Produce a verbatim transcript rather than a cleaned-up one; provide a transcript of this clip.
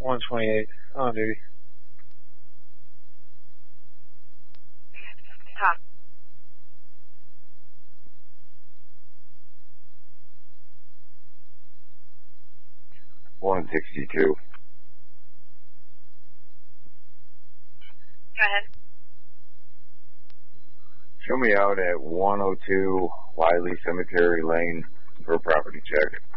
one twenty-eight, on duty. Copy. one sixty-two. Go ahead. Show me out at one oh two Wiley Cemetery Lane for a property check.